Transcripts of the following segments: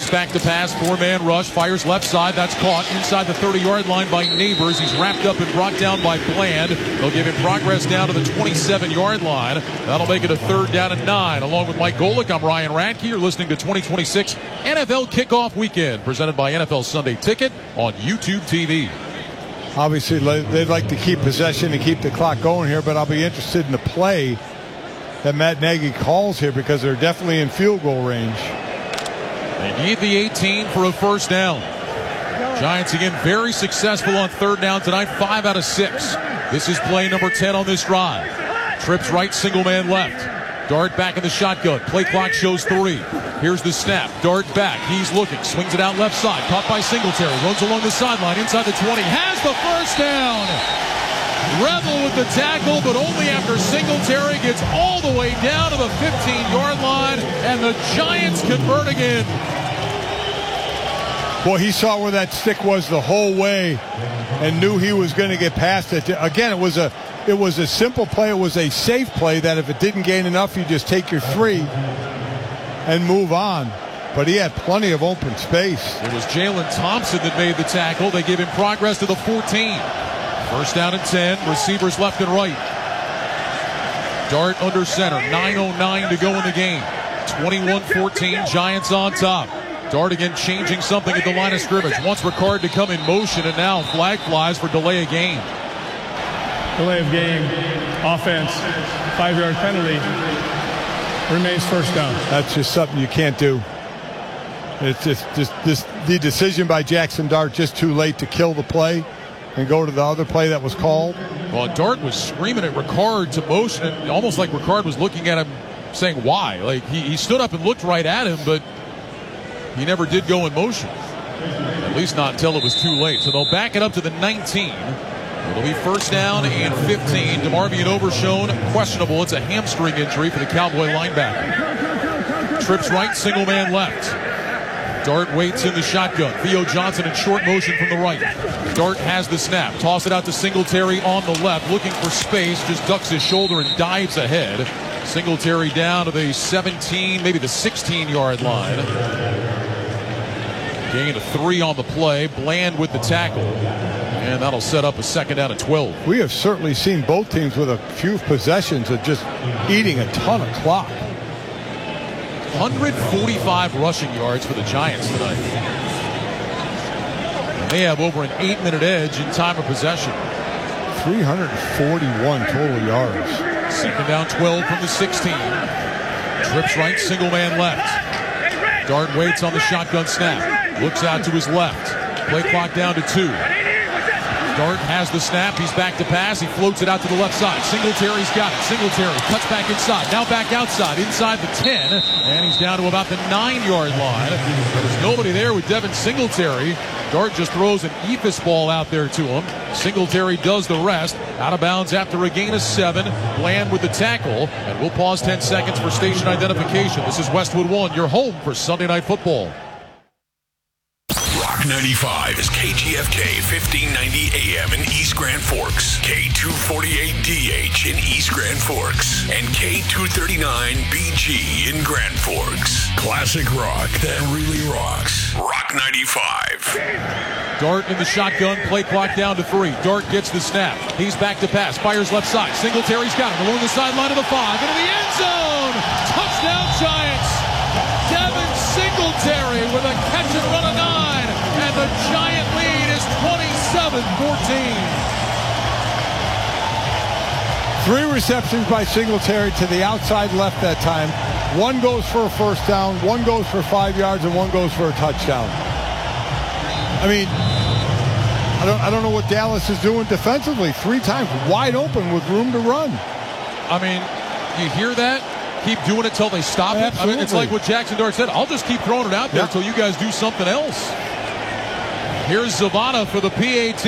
Giants back to pass, four-man rush, fires left side. That's caught inside the 30-yard line by Neighbors. He's wrapped up and brought down by Bland. They'll give him progress down to the 27-yard line. That'll make it a 3rd down and 9. Along with Mike Golick, I'm Ryan Radke. You're listening to 2026 NFL Kickoff Weekend, presented by NFL Sunday Ticket on YouTube TV. Obviously, they'd like to keep possession and keep the clock going here, but I'll be interested in the play that Matt Nagy calls here because they're definitely in field goal range. They need the 18 for a 1st down. Giants again very successful on 3rd down tonight, 5 out of 6. This is play number 10 on this drive. Trips right, single man left. Dart back in the shotgun. Play clock shows 3. Here's the snap. Dart back. He's looking. Swings it out left side. Caught by Singletary. Runs along the sideline inside the 20. Has the 1st down. Revel with the tackle, but only after Singletary gets all the way down to the 15-yard line, and the Giants convert again. Well, he saw where that stick was the whole way and knew he was going to get past it. Again, it was a simple play. It was a safe play that if it didn't gain enough, you just take your 3 and move on. But he had plenty of open space. It was Jalen Thompson that made the tackle. They give him progress to the 14. 1st down and 10. Receivers left and right. Dart under center. 9:09 to go in the game. 21-14. Giants on top. Dart again changing something at the line of scrimmage. Wants Ricard to come in motion, and now flag flies for delay of game. Delay of game. Offense. 5-yard penalty. Remains 1st down. That's just something you can't do. It's just the decision by Jackson Dart just too late to kill the play and go to the other play that was called. Well, Dart was screaming at Ricard to motion, and almost like Ricard was looking at him saying why. Like he stood up and looked right at him, but he never did go in motion. At least not until it was too late. So they'll back it up to the 19. It'll be 1st down and 15. DeMarvion Overshown, questionable. It's a hamstring injury for the Cowboy linebacker. Trips right, single man left. Dart waits in the shotgun. Theo Johnson in short motion from the right. Dart has the snap. Toss it out to Singletary on the left. Looking for space. Just ducks his shoulder and dives ahead. Singletary down to the 17, maybe the 16-yard line. Gain of 3 on the play. Bland with the tackle. And that'll set up a 2nd down and 12. We have certainly seen both teams with a few possessions of just eating a ton of clock. 145 rushing yards for the Giants tonight. And they have over an 8-minute edge in time of possession. 341 total yards. 2nd down 12 from the 16. Trips right, single man left. Dart waits on the shotgun snap. Looks out to his left. Play clock down to 2. Dart has the snap. He's back to pass. He floats it out to the left side. Singletary's got it. Singletary cuts back inside. Now back outside. Inside the 10. And he's down to about the 9-yard line. There's nobody there with Devin Singletary. Dart just throws an eephus ball out there to him. Singletary does the rest. Out of bounds after a gain of 7. Bland with the tackle. And we'll pause 10 seconds for station identification. This is Westwood One, your home for Sunday Night Football. Rock 95 is KGFK 1590 AM in East Grand Forks, K248DH in East Grand Forks, and K239BG in Grand Forks. Classic rock that really rocks. Rock 95. Dart in the shotgun, play clock down to 3. Dart gets the snap. He's back to pass, fires left side. Singletary's got it along the sideline of the 5, into the end zone. Touchdown Giants. Devin Singletary with a catch and run of 9. And the Giant lead is 27-14. 3 receptions by Singletary to the outside left that time. 1 goes for a 1st down, 1 goes for 5 yards, and 1 goes for a touchdown. I mean, I don't know what Dallas is doing defensively. 3 times wide open with room to run. I mean, you hear that? Keep doing it till they stop it. Absolutely. I mean, it's like what Jackson Dart said. I'll just keep throwing it out there until you guys do something else. Here's Zavada for the PAT.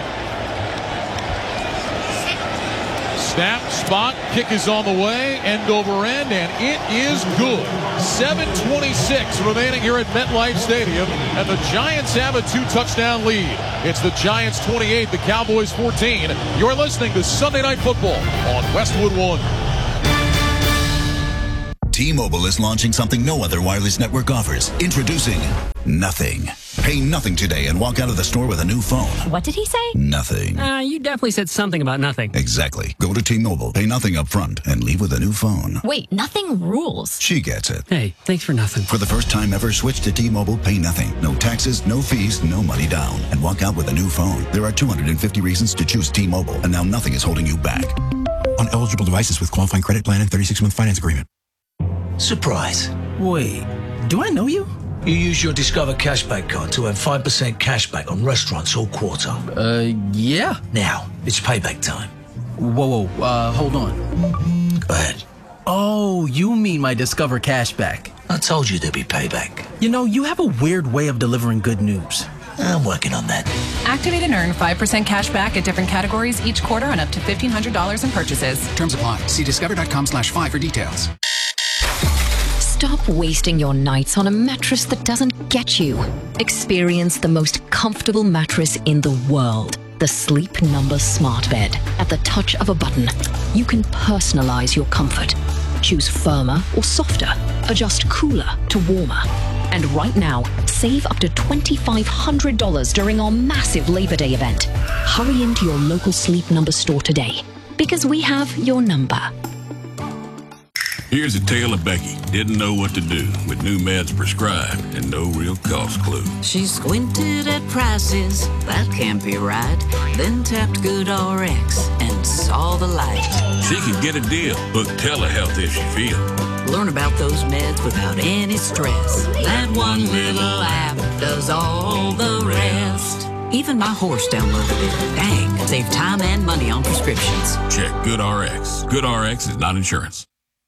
Snap, spot, kick is on the way, end over end, and it is good. 7:26 remaining here at MetLife Stadium, and the Giants have a 2-touchdown lead. It's the Giants 28, the Cowboys 14. You're listening to Sunday Night Football on Westwood One. T-Mobile is launching something no other wireless network offers. Introducing Nothing. Pay nothing today and walk out of the store with a new phone. What did he say? Nothing. You definitely said something about nothing. Exactly. Go to T-Mobile, pay nothing up front, and leave with a new phone. Wait, nothing rules. She gets it. Hey, thanks for nothing. For the first time ever, switch to T-Mobile, pay nothing. No taxes, no fees, no money down. And walk out with a new phone. There are 250 reasons to choose T-Mobile, and now nothing is holding you back. On eligible devices with qualifying credit plan and 36-month finance agreement. Surprise. Wait, do I know you? You use your Discover Cashback card to earn 5% cashback on restaurants all quarter. Yeah. Now, it's payback time. Whoa, hold on. Go ahead. Oh, you mean my Discover Cashback. I told you there'd be payback. You know, you have a weird way of delivering good news. I'm working on that. Activate and earn 5% cash back at different categories each quarter on up to $1,500 in purchases. Terms apply. See discover.com/5 for details. Stop wasting your nights on a mattress that doesn't get you. Experience the most comfortable mattress in the world. The Sleep Number Smart Bed. At the touch of a button, you can personalize your comfort. Choose firmer or softer. Adjust cooler to warmer. And right now, save up to $2,500 during our massive Labor Day event. Hurry into your local Sleep Number store today, because we have your number. Here's a tale of Becky. Didn't know what to do with new meds prescribed and no real cost clue. She squinted at prices, that can't be right. Then tapped GoodRx and saw the light. She could get a deal. Book telehealth if she feels. Learn about those meds without any stress. That one little app does all the rest. Even my horse downloaded it. Dang, save time and money on prescriptions. Check GoodRx. GoodRx is not insurance.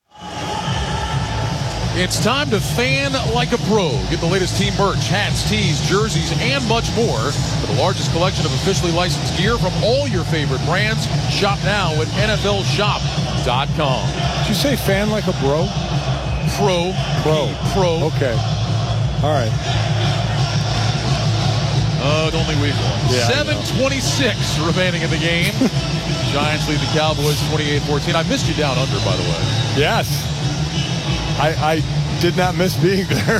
It's time to fan like a pro. Get the latest team merch, hats, tees, jerseys, and much more. For the largest collection of officially licensed gear from all your favorite brands, shop now at NFLShop.com. Did you say fan like a bro? Pro. Okay. All right. Only week one. Yeah, 7:26 remaining in the game. Giants lead the Cowboys 28-14. I missed you down under, by the way. Yes. I did not miss being there.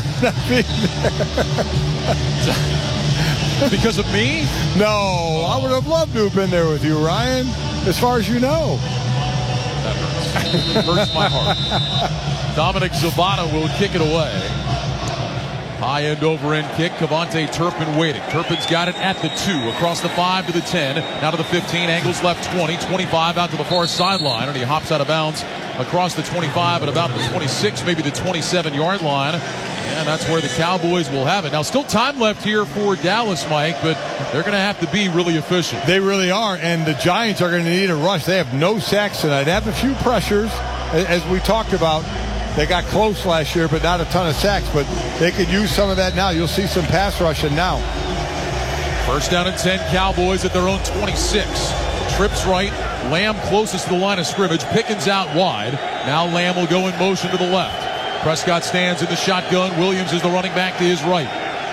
Because of me? No, I would have loved to have been there with you, Ryan, as far as you know. That hurts. It hurts my heart. Dominic Zavada will kick it away. High end over end kick. Cavante Turpin waiting. Turpin's got it at the 2. Across the 5 to the 10. Now to the 15. Angles left 20. 25 out to the far sideline. And he hops out of bounds across the 25 at about the 26, maybe the 27-yard line. And that's where the Cowboys will have it. Now, still time left here for Dallas, Mike, but they're going to have to be really efficient. They really are, and the Giants are going to need a rush. They have no sacks tonight. They have a few pressures, as we talked about. They got close last year, but not a ton of sacks. But they could use some of that now. You'll see some pass rushing now. First down and 10, Cowboys at their own 26. Trips right. Lamb closest to the line of scrimmage. Pickens out wide. Now Lamb will go in motion to the left. Prescott stands in the shotgun. Williams is the running back to his right.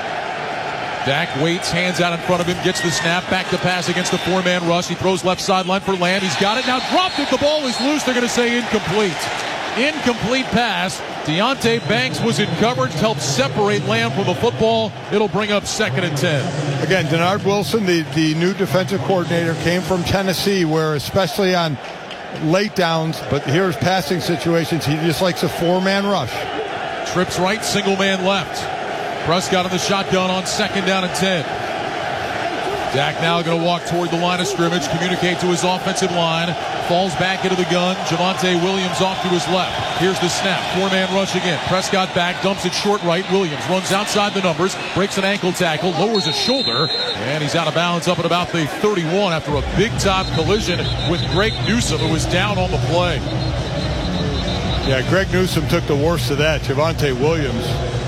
Dak waits, hands out in front of him, gets the snap, back to pass against the 4-man rush. He throws left sideline for Lamb. He's got it. Now dropped it. The ball is loose. They're going to say incomplete. Incomplete pass. Deonte Banks was in coverage, helped separate Lamb from the football. It'll bring up 2nd and 10. Again, Denard Wilson, the new defensive coordinator, came from Tennessee, where especially on late downs, but here's passing situations, he just likes a 4-man rush. Trips right, single man left. Prescott in the shotgun on 2nd down and 10. Dak now going to walk toward the line of scrimmage, communicate to his offensive line, falls back into the gun. Javonte Williams off to his left. Here's the snap, 4-man rush again. Prescott back, dumps it short right. Williams runs outside the numbers, breaks an ankle tackle, lowers his shoulder, and he's out of bounds up at about the 31 after a big-time collision with Greg Newsome, who was down on the play. Yeah, Greg Newsome took the worst of that. Javonte Williams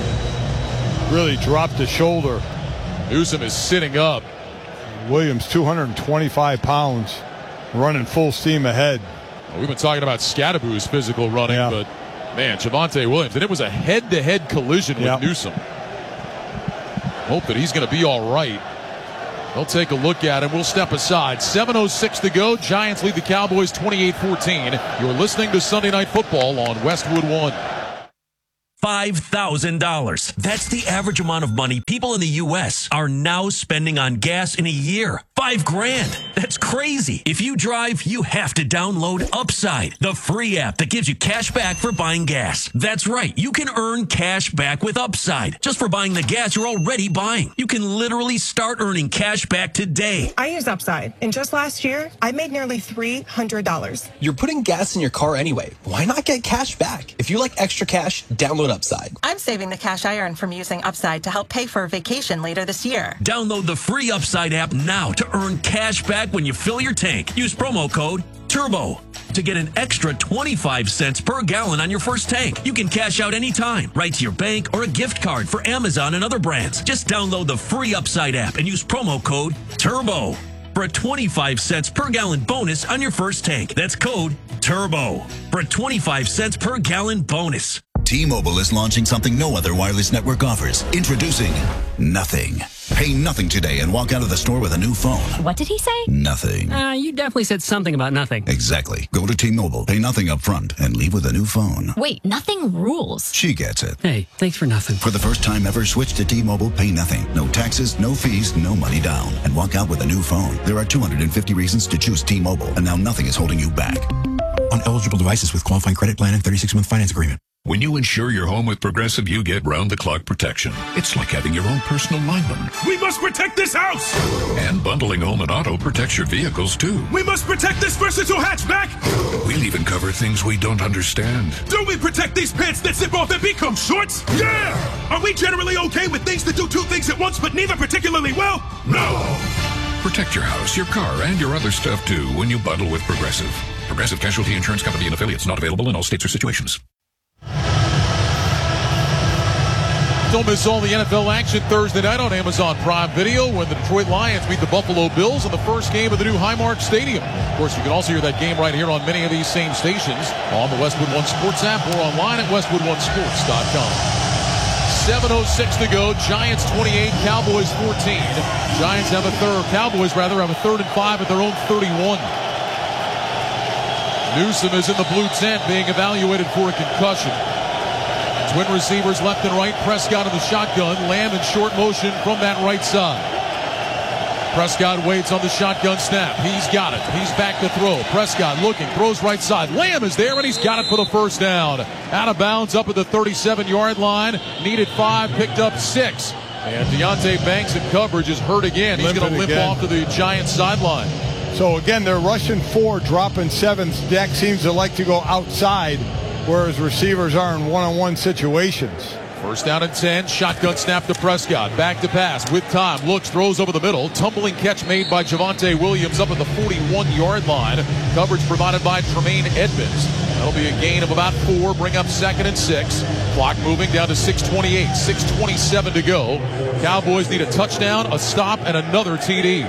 really dropped his shoulder. Newsome is sitting up. Williams, 225 pounds, running full steam ahead. Well, we've been talking about Scadaboo's physical running, but man, Javonte Williams, and it was a head-to-head collision with Newsome. Hope that he's going to be all right. They'll take a look at him. We'll step aside. 7:06 to go. Giants lead the Cowboys 28-14. You're listening to Sunday Night Football on Westwood One. $5,000. That's the average amount of money people in the U.S. are now spending on gas in a year. $5,000. That's crazy. If you drive, you have to download Upside, the free app that gives you cash back for buying gas. That's right. You can earn cash back with Upside just for buying the gas you're already buying. You can literally start earning cash back today. I use Upside, and just last year, I made nearly $300. You're putting gas in your car anyway. Why not get cash back? If you like extra cash, download Upside. I'm saving the cash I earn from using Upside to help pay for a vacation later this year. Download the free Upside app now to earn cash back when you fill your tank. Use promo code TURBO to get an extra 25 cents per gallon on your first tank. You can cash out anytime, right to your bank or a gift card for Amazon and other brands. Just download the free Upside app and use promo code TURBO for a 25 cents per gallon bonus on your first tank. That's code TURBO for a 25 cents per gallon bonus. T-Mobile is launching something no other wireless network offers. Introducing Nothing. Pay nothing today and walk out of the store with a new phone. What did he say? Nothing. You definitely said something about nothing. Exactly. Go to T-Mobile, pay nothing up front, and leave with a new phone. Wait, nothing rules. She gets it. Hey, thanks for nothing. For the first time ever, switch to T-Mobile, pay nothing. No taxes, no fees, no money down. And walk out with a new phone. There are 250 reasons to choose T-Mobile, and now nothing is holding you back. On eligible devices with qualifying credit plan and 36-month finance agreement. When you insure your home with Progressive, you get round-the-clock protection. It's like having your own personal lineman. We must protect this house! And bundling home and auto protects your vehicles, too. We must protect this versatile hatchback! We'll even cover things we don't understand. Do we protect these pants that zip off and become shorts? Yeah! Are we generally okay with things that do two things at once, but neither particularly well? No! Protect your house, your car, and your other stuff, too, when you bundle with Progressive. Progressive Casualty Insurance Company and affiliates, not available in all states or situations. Don't miss all the NFL action Thursday night on Amazon Prime Video when the Detroit Lions beat the Buffalo Bills in the first game of the new Highmark Stadium. Of course, you can also hear that game right here on many of these same stations on the Westwood One Sports app or online at westwood1sports.com. 7:06 to go. Giants 28, Cowboys 14. Giants have Cowboys have a 3rd and 5 at their own 31. Newsome is in the blue tent being evaluated for a concussion. Twin receivers left and right. Prescott in the shotgun. Lamb in short motion from that right side. Prescott waits on the shotgun snap. He's got it. He's back to throw. Prescott looking, throws right side. Lamb is there, and he's got it for the first down. Out of bounds up at the 37-yard line. Needed 5, picked up 6. And Deonte Banks in coverage is hurt again. He's going to limp off to the Giants sideline. So again, they're rushing 4, dropping 7. Dak seems to like to go outside, whereas receivers are in one-on-one situations. First down and 10, shotgun snap to Prescott. Back to pass with time. Looks, throws over the middle. Tumbling catch made by Javonte Williams up at the 41-yard line. Coverage provided by Tremaine Edmonds. That'll be a gain of about 4. Bring up 2nd and 6. Clock moving down to 6:28. 6:27 to go. Cowboys need a touchdown, a stop, and another TD.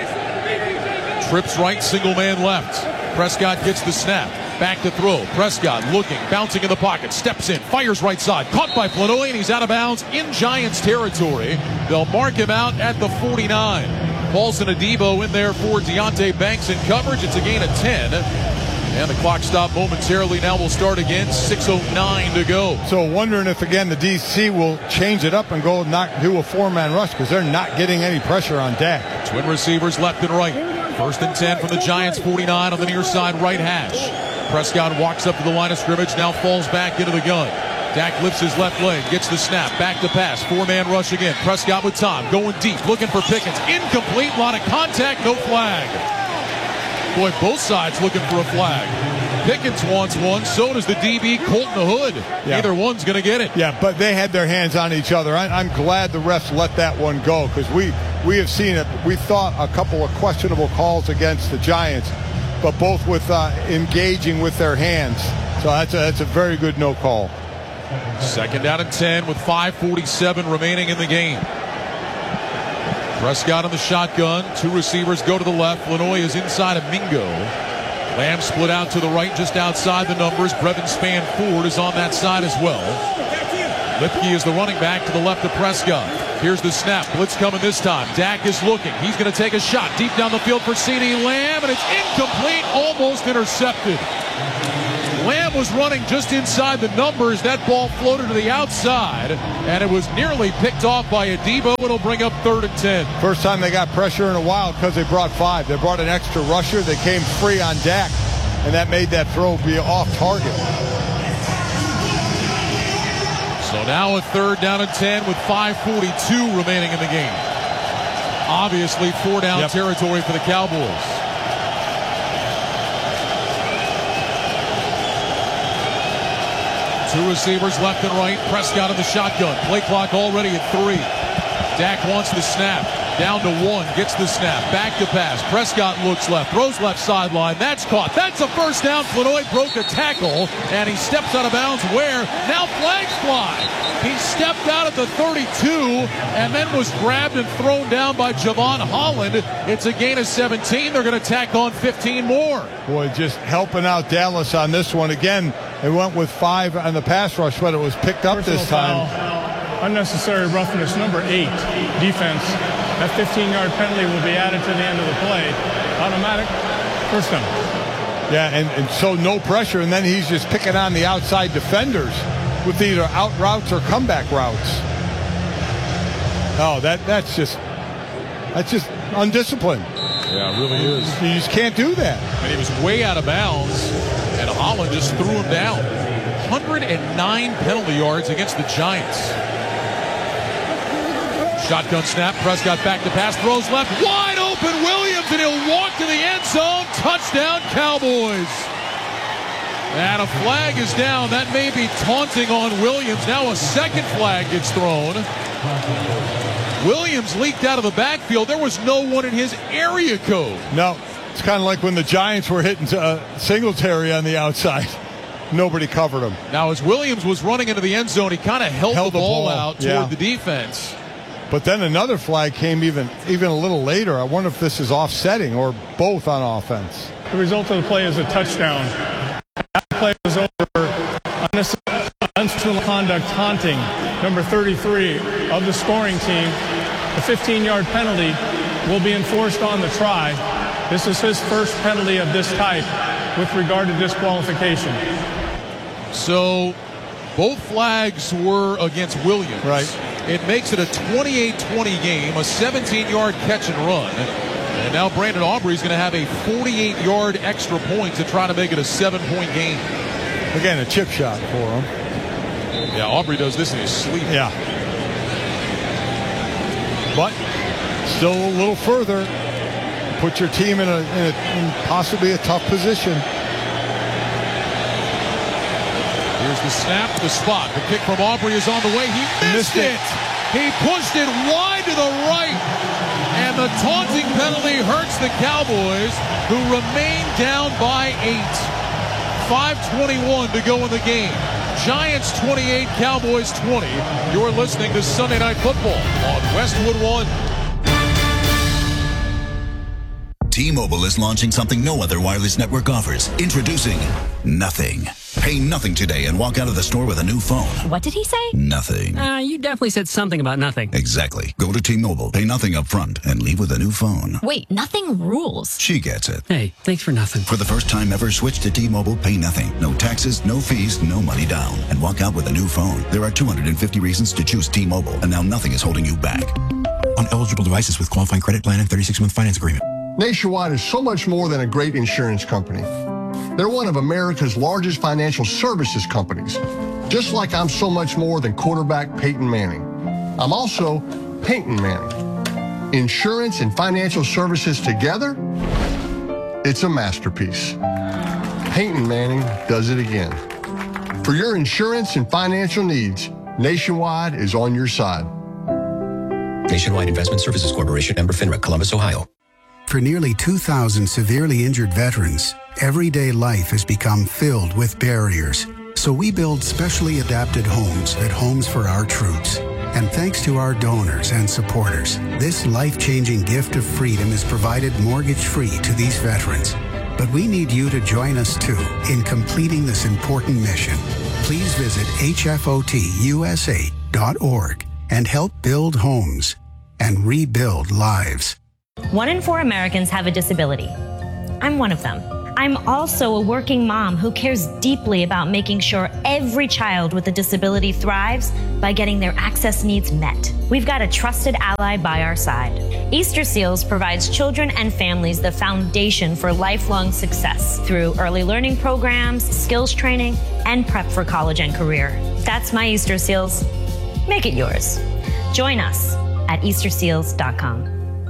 Trips right, single man left. Prescott gets the snap. Back to throw. Prescott looking, bouncing in the pocket, steps in, fires right side. Caught by Flanoy, and he's out of bounds in Giants territory. They'll mark him out at the 49. Paulson Adebo in there for Deonte Banks in coverage. It's a gain of 10. And the clock stopped momentarily. Now we'll start again. 6:09 to go. So wondering if, again, the DC will change it up and go do a 4-man rush because they're not getting any pressure on Dak. Twin receivers left and right. 1st and 10 from the Giants 49 on the near side right hash. Prescott walks up to the line of scrimmage, now falls back into the gun. Dak lifts his left leg, gets the snap, back to pass, 4-man rush again. Prescott with time, going deep, looking for Pickens. Incomplete, lot of contact, no flag. Boy, both sides looking for a flag. Pickens wants one, so does the DB Colton Hood. Yeah. Either one's going to get it. Yeah, but they had their hands on each other. I'm glad the refs let that one go because we have seen it. We thought a couple of questionable calls against the Giants, but both with engaging with their hands. So that's a very good no call. 2nd down and 10 with 5:47 remaining in the game. Prescott on the shotgun. 2 receivers go to the left. Flanoy is inside of Mingo. Lamb split out to the right just outside the numbers. Brevin Span-Ford is on that side as well. Lipke is the running back to the left of Prescott. Here's the snap. Blitz coming this time. Dak is looking. He's going to take a shot deep down the field for CeeDee Lamb, and it's incomplete, almost intercepted. Lamb was running just inside the numbers. That ball floated to the outside, and it was nearly picked off by Adebo. It'll bring up 3rd and 10. First time they got pressure in a while because they brought 5. They brought an extra rusher. They came free on Dak, and that made that throw be off target. So now a 3rd down and 10 with 5:42 remaining in the game. Obviously 4-down territory for the Cowboys. Two receivers left and right. Prescott in the shotgun. Play clock already at 3. Dak wants the snap. Down to 1. Gets the snap. Back to pass. Prescott looks left. Throws left sideline. That's caught. That's a first down. Flournoy broke a tackle, and he steps out of bounds. Where? Now flags fly. He stepped out at the 32 and then was grabbed and thrown down by Javon Holland. It's a gain of 17. They're going to tack on 15 more. Boy, just helping out Dallas on this one. Again, they went with 5 on the pass rush, but it was picked up this time. Unnecessary roughness, number 8, defense. That 15-yard penalty will be added to the end of the play. Automatic first down. Yeah, and so no pressure, and then he's just picking on the outside defenders with either out routes or comeback routes. Oh, that's just undisciplined. Yeah, it really is. You just can't do that. And he was way out of bounds, and Holland just threw him down. 109 penalty yards against the Giants. Shotgun snap. Prescott back to pass. Throws left. Wide open Williams, and he'll walk to the end zone. Touchdown, Cowboys. And a flag is down. That may be taunting on Williams. Now a second flag gets thrown. Williams leaked out of the backfield. There was no one in his area code. No, it's kind of like when the Giants were hitting Singletary on the outside. Nobody covered him. Now, as Williams was running into the end zone, he kind of held the ball out toward the defense. But then another flag came even a little later. I wonder if this is offsetting or both on offense. The result of the play is a touchdown. That play was over. Unnecessary conduct taunting, number 33 of the scoring team. The 15-yard penalty will be enforced on the try. This is his first penalty of this type with regard to disqualification. So both flags were against Williams. Right. It makes it a 28-20 game, a 17-yard catch and run. And now Brandon Aubrey's going to have a 48-yard extra point to try to make it a 7-point game. Again, a chip shot for him. Yeah, Aubrey does this in his sleep. Yeah. But still a little further. Put your team in possibly a tough position. Here's the snap, the spot. The kick from Aubrey is on the way. He missed it. He pushed it wide to the right. And the taunting penalty hurts the Cowboys, who remain down by 8. 5:21 to go in the game. Giants 28, Cowboys 20. You're listening to Sunday Night Football on Westwood One. T-Mobile is launching something no other wireless network offers. Introducing Nothing. Pay nothing today and walk out of the store with a new phone. What did he say? Nothing. You definitely said something about nothing. Exactly. Go to T-Mobile, pay nothing up front, and leave with a new phone. Wait, nothing rules. She gets it. Hey, thanks for nothing. For the first time ever, switch to T-Mobile, pay nothing. No taxes, no fees, no money down. And walk out with a new phone. There are 250 reasons to choose T-Mobile, and now nothing is holding you back. On eligible devices with qualifying credit plan and 36-month finance agreement. Nationwide is so much more than a great insurance company. They're one of America's largest financial services companies, just like I'm so much more than quarterback Peyton Manning. I'm also Peyton Manning. Insurance and financial services together, it's a masterpiece. Peyton Manning does it again. For your insurance and financial needs, Nationwide is on your side. Nationwide Investment Services Corporation, member FINRA, Columbus, Ohio. For nearly 2,000 severely injured veterans, everyday life has become filled with barriers. So we build specially adapted homes at Homes for Our Troops. And thanks to our donors and supporters, this life-changing gift of freedom is provided mortgage-free to these veterans. But we need you to join us too in completing this important mission. Please visit hfotusa.org and help build homes and rebuild lives. 1 in 4 Americans have a disability. I'm one of them. I'm also a working mom who cares deeply about making sure every child with a disability thrives by getting their access needs met. We've got a trusted ally by our side. Easter Seals provides children and families the foundation for lifelong success through early learning programs, skills training, and prep for college and career. That's my Easter Seals. Make it yours. Join us at easterseals.com.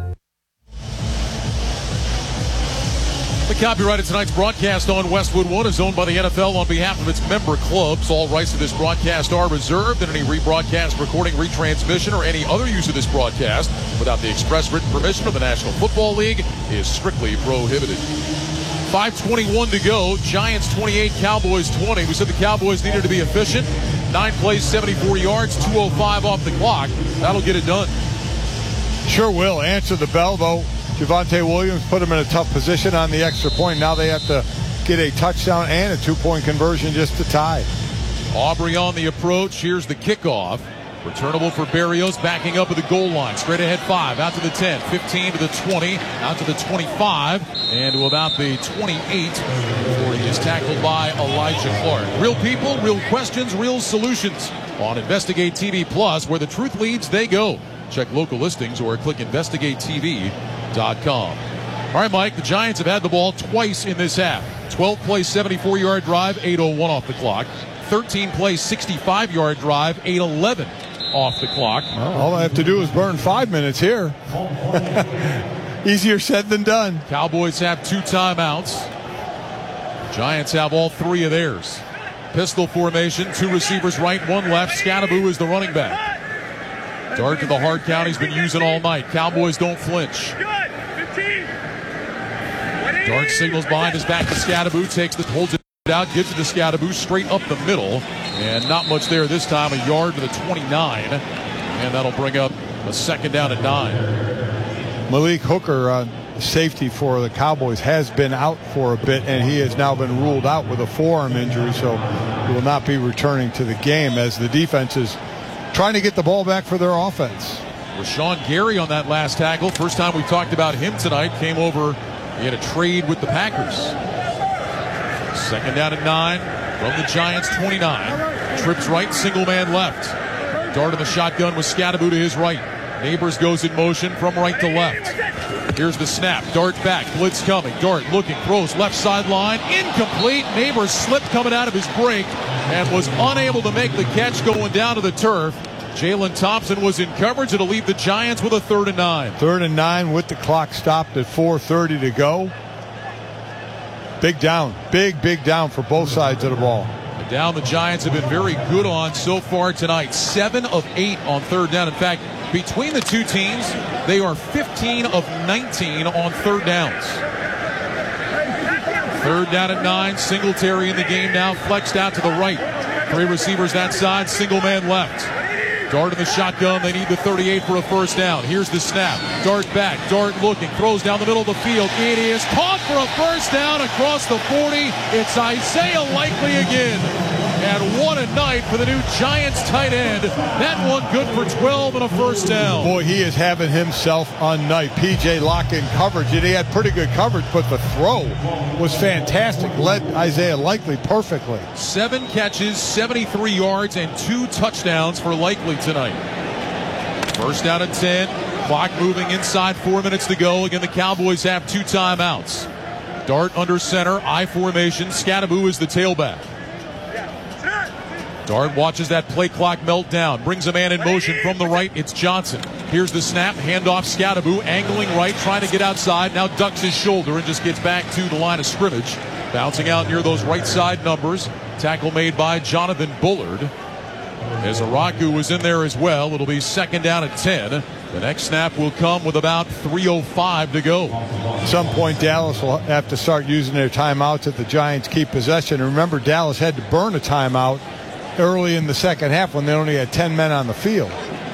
The copyright of tonight's broadcast on Westwood One is owned by the NFL on behalf of its member clubs. All rights to this broadcast are reserved, and any rebroadcast, recording, retransmission, or any other use of this broadcast without the express written permission of the National Football League is strictly prohibited. 5:21 to go. Giants 28, Cowboys 20. We said the Cowboys needed to be efficient. 9 plays, 74 yards, 2:05 off the clock. That'll get it done. Sure will. Answer the bell, though. Javonte Williams put him in a tough position on the extra point. Now they have to get a touchdown and a 2-point conversion just to tie. Aubrey on the approach. Here's the kickoff. Returnable for Berrios, backing up at the goal line. Straight ahead 5, out to the 10, 15 to the 20, out to the 25, and to about the 28 before he is tackled by Elijah Clark. Real people, real questions, real solutions on Investigate TV Plus, where the truth leads, they go. Check local listings or click investigatetv.com. All right, Mike, the Giants have had the ball twice in this half. 12 play, 74-yard drive, 8:01 off the clock. 13 play, 65-yard drive, 8:11 off the clock. Well, all I have to do is burn 5 minutes here. Easier said than done. Cowboys have 2 timeouts. Giants have all 3 of theirs. Pistol formation, 2 receivers right, 1 left. Scattaboo is the running back. Dart to the hard count he's been using all night. Cowboys don't flinch. Dart signals behind his back to Scattaboo, holds it out, gives it to Scattaboo straight up the middle, and not much there this time. A yard to the 29, and that'll bring up a second down at 9. Malik Hooker, safety for the Cowboys, has been out for a bit, and he has now been ruled out with a forearm injury, so he will not be returning to the game as the defense is trying to get the ball back for their offense. Rashawn Gary on that last tackle. First time we talked about him tonight. Came over, he had a trade with the Packers. Second down at 9 from the Giants 29. Trips right, single man left. Dart in the shotgun with Scattaboo to his right. Neighbors goes in motion from right to left. Here's the snap. Dart back. Blitz coming. Dart looking. Throws left sideline. Incomplete. Neighbors slipped coming out of his break and was unable to make the catch going down to the turf. Jalen Thompson was in coverage. It'll leave the Giants with a 3rd and 9. 3rd and 9 with the clock stopped at 4:30 to go. Big down. Big down for both sides of the ball. The down the Giants have been very good on so far tonight. 7 of 8 on 3rd down. In fact, between the two teams, they are 15 of 19 on 3rd downs. 3rd down at 9. Singletary in the game now, flexed out to the right. 3 receivers that side, single man left. Dart in the shotgun. They need the 38 for a first down. Here's the snap. Dart back. Dart looking. Throws down the middle of the field. It is caught for a first down across the 40. It's Isaiah Likely again. And what a night for the new Giants tight end. That one good for 12 and a first down. Boy, he is having himself a night. PJ Locke in coverage, and he had pretty good coverage, but the throw was fantastic. Led Isaiah Likely perfectly. 7 catches, 73 yards, and 2 touchdowns for Likely tonight. First down at 10. Clock moving inside, 4 minutes to go. Again, the Cowboys have 2 timeouts. Dart under center, I formation. Scattaboo is the tailback. Dart watches that play clock melt down. Brings a man in motion from the right. It's Johnson. Here's the snap. Handoff Scattaboo. Angling right. Trying to get outside. Now ducks his shoulder and just gets back to the line of scrimmage. Bouncing out near those right side numbers. Tackle made by Jonathan Bullard. As Araku was in there as well. It'll be second down at 10. The next snap will come with about 3:05 to go. At some point, Dallas will have to start using their timeouts if the Giants keep possession. And remember, Dallas had to burn a timeout early in the second half when they only had 10 men on the field.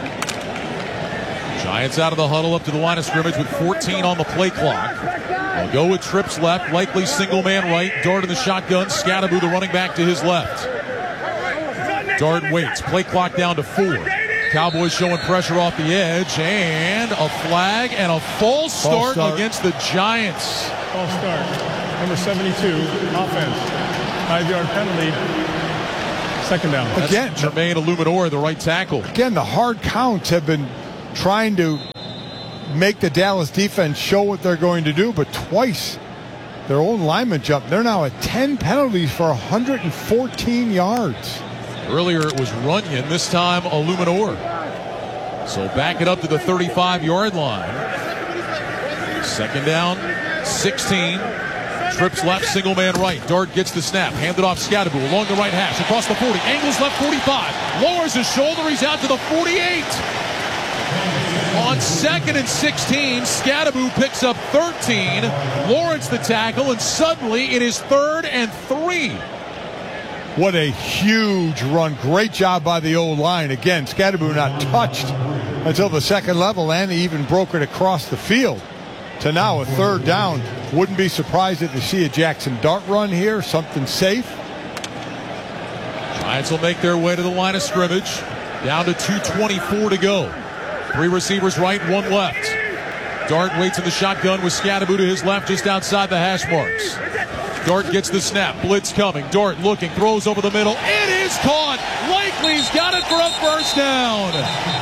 Giants out of the huddle up to the line of scrimmage with 14 on the play clock. They'll go with trips left, Likely single man right. Dart in the shotgun. Scattaboo the running back to his left. Dart waits. Play clock down to 4. Cowboys showing pressure off the edge, and a flag and a false start against the Giants. False start. number 72, offense. 5-yard penalty. Second down. Again, Jermaine Illuminor, the right tackle. Again, the hard counts have been trying to make the Dallas defense show what they're going to do, but twice their own lineman jumped. They're now at 10 penalties for 114 yards. Earlier it was Runyon, this time Illuminor. So back it up to the 35-yard line. Second down, 16. Trips left, single man right. Dart gets the snap, handed off Scadaboo along the right hash, across the 40, angles left 45, lowers his shoulder, he's out to the 48. On 2nd and 16, Scadaboo picks up 13. Lawrence the tackle, and suddenly it is 3rd and 3. What a huge run. Great job by the O-line. Again, Scadaboo not touched until the second level, and he even broke it across the field. To now a 3rd down. Wouldn't be surprised to see a Jackson Dart run here, something safe. Giants will make their way to the line of scrimmage. Down to 2:24 to go. 3 receivers right, 1 left. Dart waits in the shotgun with Scadaboo to his left just outside the hash marks. Dart gets the snap, blitz coming. Dart looking, throws over the middle. It is caught. Likely's got it for a first down.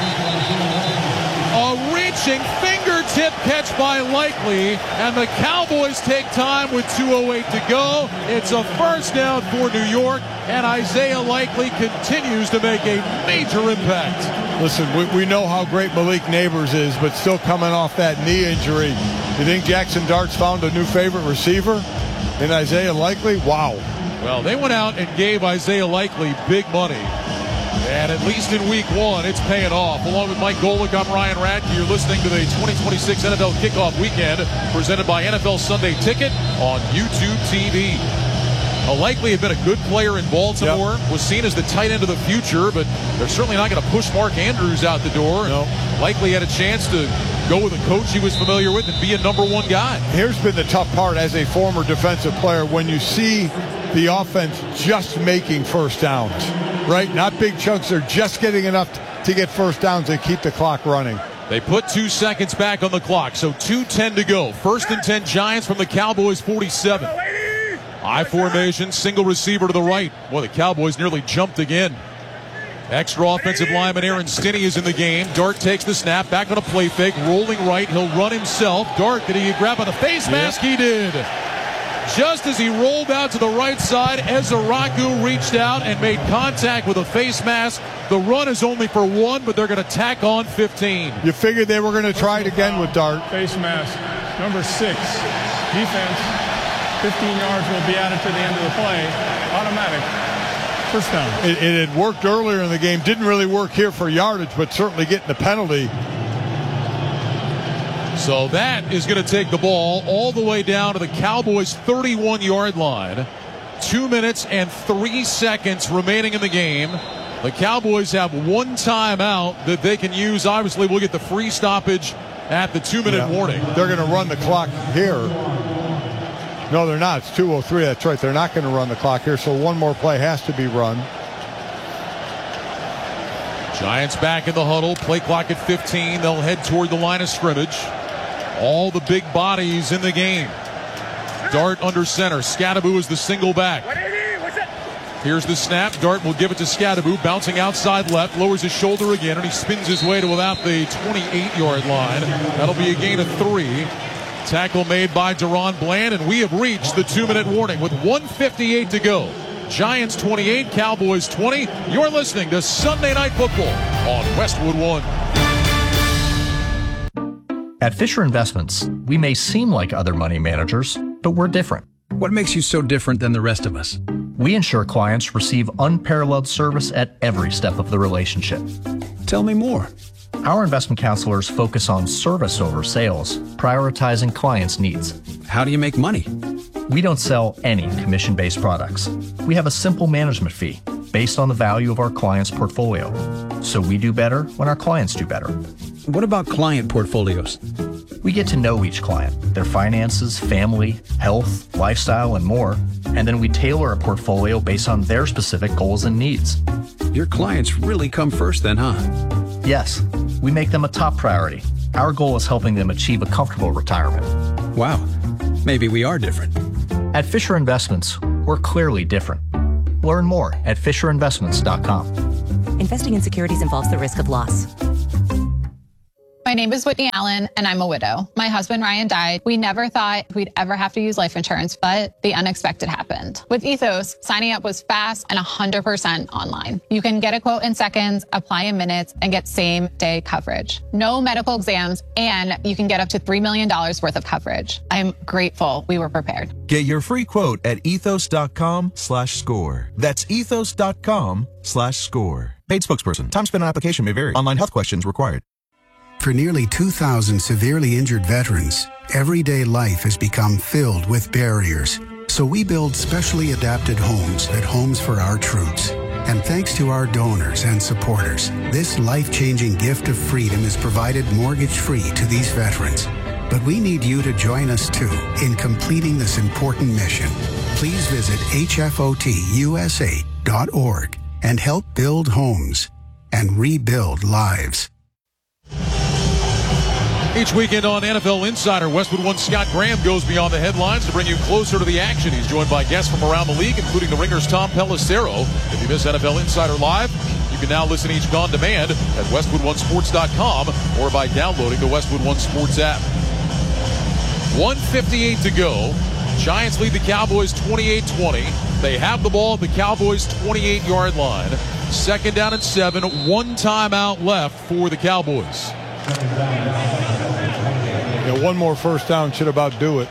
A reaching fingertip catch by Likely, and the Cowboys take time with 2:08 to go. It's a first down for New York, and Isaiah Likely continues to make a major impact. Listen, we know how great Malik Neighbors is, but still coming off that knee injury. You think Jackson Dart's found a new favorite receiver in Isaiah Likely? Wow. Well, they went out and gave Isaiah Likely big money. And at least in week 1, it's paying off. Along with Mike Golick, I'm Ryan Radke. You're listening to the 2026 NFL Kickoff Weekend, presented by NFL Sunday Ticket on YouTube TV. Likely had been a good player in Baltimore, was seen as the tight end of the future, but they're certainly not going to push Mark Andrews out the door. No. Likely had a chance to go with a coach he was familiar with and be a number 1 guy. Here's been the tough part as a former defensive player, when you see the offense just making first downs, right? Not big chunks, they're just getting enough to get first downs and keep the clock running. They put 2 seconds back on the clock, so 2:10 to go. 1st and 10 Giants from the Cowboys 47. I formation, single receiver to the right. Boy, the Cowboys nearly jumped again. Extra offensive lineman Aaron Stinney is in the game. Dart takes the snap, back on a play fake, rolling right. He'll run himself. Dart, did he grab on the face mask? He did. Just as he rolled out to the right side, Ezeraku reached out and made contact with a face mask. The run is only for 1, but they're going to tack on 15. You figured they were going to try it again with Dart. Face mask, number 6, defense. 15 yards will be added to the end of the play. Automatic. First down. It had worked earlier in the game. Didn't really work here for yardage, but certainly getting the penalty. So that is going to take the ball all the way down to the Cowboys' 31-yard line. 2 minutes and 3 seconds remaining in the game. The Cowboys have 1 timeout that they can use. Obviously, we'll get the free stoppage at the 2-minute warning. They're going to run the clock here. No, they're not. It's 2:03. That's right. They're not going to run the clock here, so 1 more play has to be run. Giants back in the huddle. Play clock at 15. They'll head toward the line of scrimmage. All the big bodies in the game. Dart under center. Scadaboo is the single back. Here's the snap. Dart will give it to Scadaboo, bouncing outside left, lowers his shoulder again, and he spins his way to about the 28-yard line. That'll be a gain of 3. Tackle made by Deron Bland, and we have reached the 2-minute warning with 1:58 to go. Giants 28, Cowboys 20. You're listening to Sunday Night Football on Westwood One. At Fisher Investments, we may seem like other money managers, but we're different. What makes you so different than the rest of us? We ensure clients receive unparalleled service at every step of the relationship. Tell me more. Our investment counselors focus on service over sales, prioritizing clients' needs. How do you make money? We don't sell any commission-based products. We have a simple management fee based on the value of our client's portfolio. So we do better when our clients do better. What about client portfolios? We get to know each client, their finances, family, health, lifestyle, and more, and then we tailor a portfolio based on their specific goals and needs. Your clients really come first then, huh? Yes, we make them a top priority. Our goal is helping them achieve a comfortable retirement. Wow, maybe we are different. At Fisher Investments, we're clearly different. Learn more at FisherInvestments.com. Investing in securities involves the risk of loss. My name is Whitney Allen, and I'm a widow. My husband, Ryan, died. We never thought we'd ever have to use life insurance, but the unexpected happened. With Ethos, signing up was fast and 100% online. You can get a quote in seconds, apply in minutes, and get same-day coverage. No medical exams, and you can get up to $3 million worth of coverage. I'm grateful we were prepared. Get your free quote at ethos.com/score. That's ethos.com/score. Paid spokesperson. Time spent on application may vary. Online health questions required. For nearly 2,000 severely injured veterans, everyday life has become filled with barriers. So we build specially adapted homes at Homes for Our Troops. And thanks to our donors and supporters, this life-changing gift of freedom is provided mortgage-free to these veterans. But we need you to join us too in completing this important mission. Please visit hfotusa.org and help build homes and rebuild lives. Each weekend on NFL Insider, Westwood One Scott Graham goes beyond the headlines to bring you closer to the action. He's joined by guests from around the league, including the Ringers' Tom Pelissero. If you miss NFL Insider Live, you can now listen each on demand at WestwoodOneSports.com or by downloading the Westwood One Sports app. 1:58 to go. Giants lead the Cowboys 28-20. They have the ball at the Cowboys' 28-yard line. 2nd down and 7. 1 timeout left for the Cowboys. Yeah, one more first down should about do it.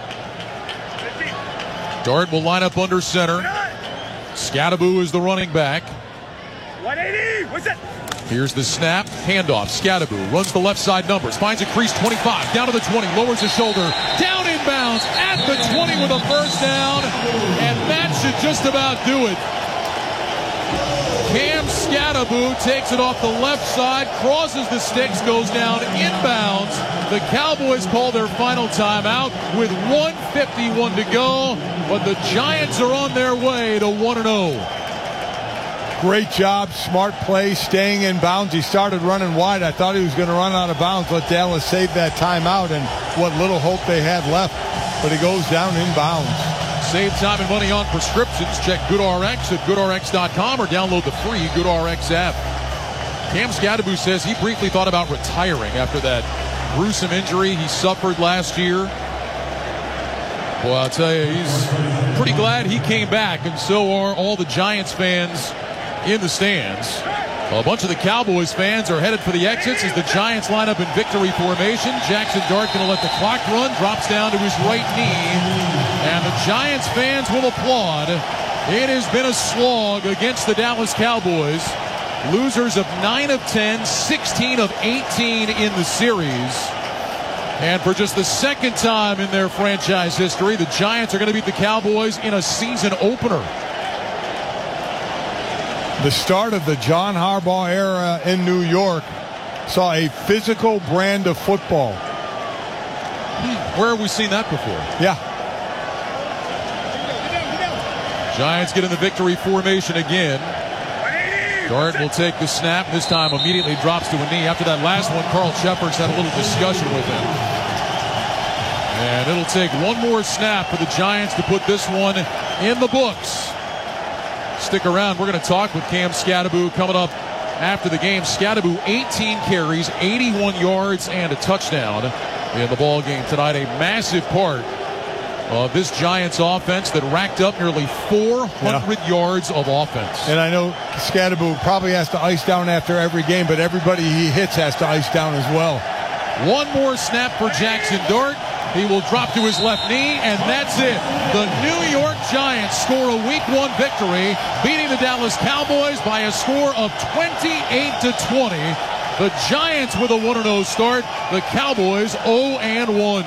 Dart will line up under center. Scattaboo is the running back. 180. What's that? Here's the snap. Handoff. Scattaboo runs the left side numbers. Finds a crease 25. Down to the 20. Lowers his shoulder. Down inbounds at the 20 with a first down. And that should just about do it. Cam Scattaboo takes it off the left side, crosses the sticks, goes down inbounds. The Cowboys call their final timeout with 1:51 to go, but the Giants are on their way to 1-0. Great job, smart play, staying in bounds. He started running wide. I thought he was going to run out of bounds, let Dallas save that timeout and what little hope they had left, but he goes down in bounds. Save time and money on prescriptions. Check GoodRx at GoodRx.com or download the free GoodRx app. Cam Scattaboo says he briefly thought about retiring after that gruesome injury he suffered last year. Well, I'll tell you, he's pretty glad he came back, and so are all the Giants fans in the stands. A bunch of the Cowboys fans are headed for the exits as the Giants line up in victory formation. Jackson Dart going to let the clock run, drops down to his right knee, and the Giants fans will applaud. It has been a slog against the Dallas Cowboys. Losers of 9 of 10, 16 of 18 in the series. And for just the second time in their franchise history, the Giants are going to beat the Cowboys in a season opener. The start of the John Harbaugh era in New York saw a physical brand of football. Where have we seen that before? Yeah. Giants get in the victory formation again. Dart will take the snap. This time immediately drops to a knee. After that last one, Carl Shepard's had a little discussion with him. And it'll take one more snap for the Giants to put this one in the books. Stick around. We're going to talk with Cam Scattaboo coming up after the game. Scattaboo, 18 carries, 81 yards, and a touchdown in the ball game tonight. A massive part of this Giants offense that racked up nearly 400 yards of offense. And I know Scattaboo probably has to ice down after every game, but everybody he hits has to ice down as well. One more snap for Jackson Dart. He will drop to his left knee, and that's it. The New York Giants score a Week 1 victory, beating the Dallas Cowboys by a score of 28-20. The Giants with a 1-0 start. The Cowboys 0-1.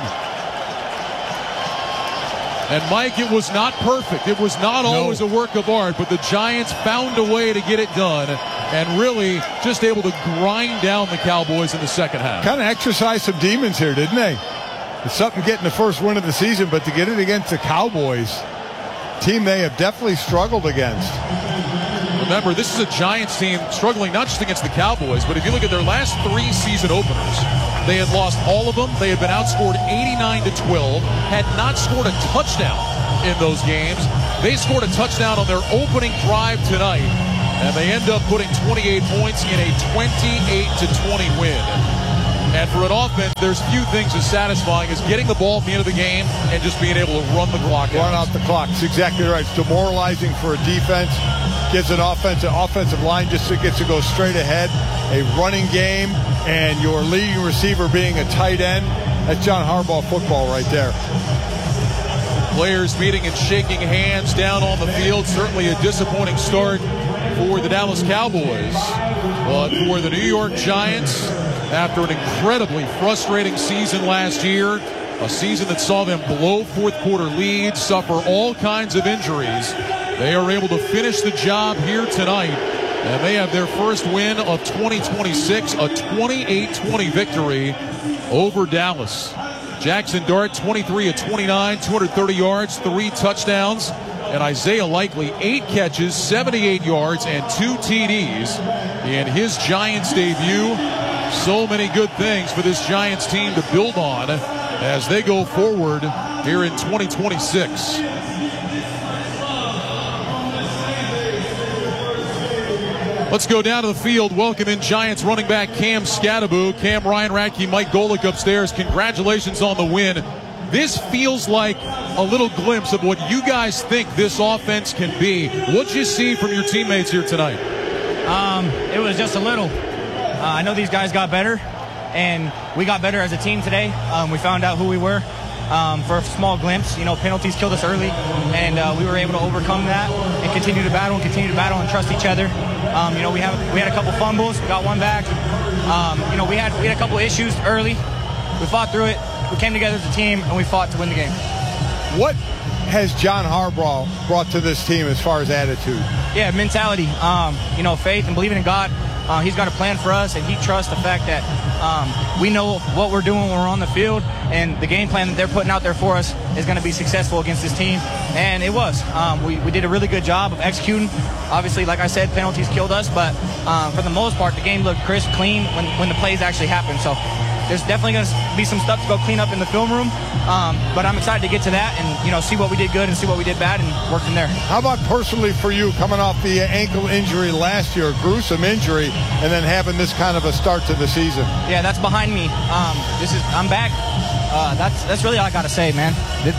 And Mike, it was not perfect. It was not always a work of art, but the Giants found a way to get it done and really just able to grind down the Cowboys in the second half. Kind of exercised some demons here, didn't they? It's something getting the first win of the season, but to get it against the Cowboys, team they have definitely struggled against. Remember, this is a Giants team struggling not just against the Cowboys, but if you look at their last 3 season openers, they had lost all of them. They had been outscored 89-12, had not scored a touchdown in those games. They scored a touchdown on their opening drive tonight, and they end up putting 28 points in a 28-20 win. And for an offense, there's few things as satisfying as getting the ball at the end of the game and just being able to run the clock out. Run out the clock. It's exactly right. It's demoralizing for a defense. Gives an offensive line just gets to go straight ahead. A running game and your leading receiver being a tight end. That's John Harbaugh football right there. Players meeting and shaking hands down on the field. Certainly a disappointing start for the Dallas Cowboys. But for the New York Giants, after an incredibly frustrating season last year, a season that saw them blow fourth quarter leads, suffer all kinds of injuries, they are able to finish the job here tonight, and they have their first win of 2026, a 28-20 victory over Dallas. Jackson Dart, 23 of 29, 230 yards, 3 touchdowns, and Isaiah Likely, 8 catches, 78 yards, and 2 TDs in his Giants debut. So many good things for this Giants team to build on as they go forward here in 2026. Let's go down to the field. Welcome in Giants running back Cam Skattebo. Cam, Ryan Radke, Mike Golick upstairs. Congratulations on the win. This feels like a little glimpse of what you guys think this offense can be. What'd you see from your teammates here tonight? It was just a little. I know these guys got better, and we got better as a team today. We found out who we were. For a small glimpse, penalties killed us early, and we were able to overcome that and continue to battle and trust each other. We had a couple fumbles, we got one back. We had a couple issues early. We fought through it. We came together as a team, and we fought to win the game. What has John Harbaugh brought to this team as far as attitude? Yeah, mentality. Faith and believing in God. He's got a plan for us, and he trusts the fact that we know what we're doing when we're on the field, and the game plan that they're putting out there for us is going to be successful against this team, and it was. We did a really good job of executing. Obviously, like I said, penalties killed us, but for the most part, the game looked crisp, clean when the plays actually happened. So there's definitely going to be some stuff to go clean up in the film room, but I'm excited to get to that and see what we did good and see what we did bad and work from there. How about personally for you, coming off the ankle injury last year, a gruesome injury, and then having this kind of a start to the season? Yeah, that's behind me. I'm back. That's really all I got to say, man.